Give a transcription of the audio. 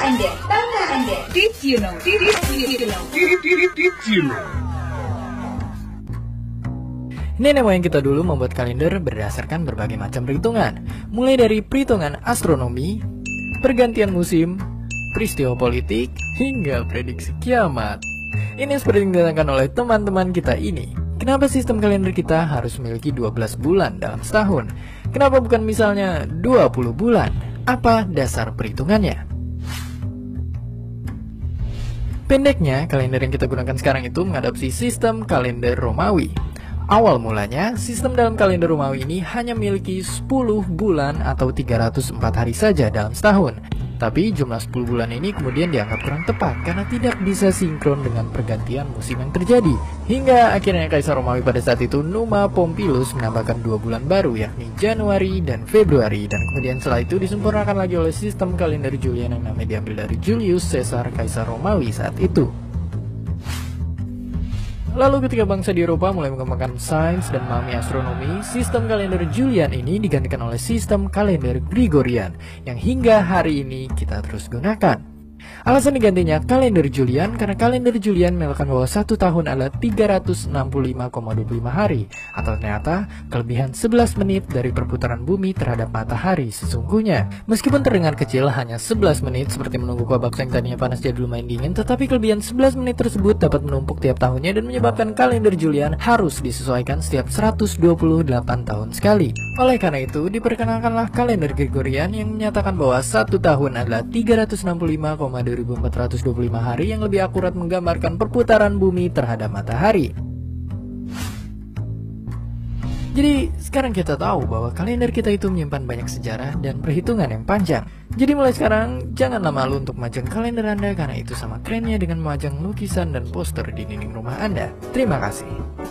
Tahukah Anda? Did you know? Nenek moyang kita dulu membuat kalender berdasarkan berbagai macam perhitungan, mulai dari perhitungan astronomi, pergantian musim, peristiwa politik, hingga prediksi kiamat. Ini seperti yang dikatakan oleh teman-teman kita ini. Kenapa sistem kalender kita harus memiliki 12 bulan dalam setahun? Kenapa bukan misalnya 20 bulan? Apa dasar perhitungannya? Pendeknya, kalender yang kita gunakan sekarang itu mengadopsi sistem kalender Romawi. Awal mulanya, sistem dalam kalender Romawi ini hanya memiliki 10 bulan atau 304 hari saja dalam setahun. Tapi jumlah 10 bulan ini kemudian dianggap kurang tepat karena tidak bisa sinkron dengan pergantian musim yang terjadi. Hingga akhirnya Kaisar Romawi pada saat itu, Numa Pompilius, menambahkan 2 bulan baru yakni Januari dan Februari. Dan kemudian setelah itu disempurnakan lagi oleh sistem kalender Julian yang namanya diambil dari Julius Caesar, Kaisar Romawi saat itu. Lalu ketika bangsa di Eropa mulai mengembangkan sains dan memahami astronomi, sistem kalender Julian ini digantikan oleh sistem kalender Gregorian yang hingga hari ini kita terus gunakan. Alasan digantinya kalender Julian karena kalender Julian mengatakan bahwa satu tahun adalah 365,25 hari, atau ternyata kelebihan 11 menit dari perputaran bumi terhadap matahari sesungguhnya. Meskipun terdengar kecil hanya 11 menit seperti menunggu kuah bakso yang tadinya panas jadi lumayan dingin, tetapi kelebihan 11 menit tersebut dapat menumpuk tiap tahunnya dan menyebabkan kalender Julian harus disesuaikan setiap 128 tahun sekali. Oleh karena itu, diperkenalkanlah kalender Gregorian yang menyatakan bahwa satu tahun adalah 365,2425 hari yang lebih akurat menggambarkan perputaran bumi terhadap matahari. Jadi sekarang kita tahu bahwa kalender kita itu menyimpan banyak sejarah dan perhitungan yang panjang. Jadi mulai sekarang janganlah malu untuk memajang kalender Anda karena itu sama kerennya dengan memajang lukisan dan poster di dinding rumah Anda. Terima kasih.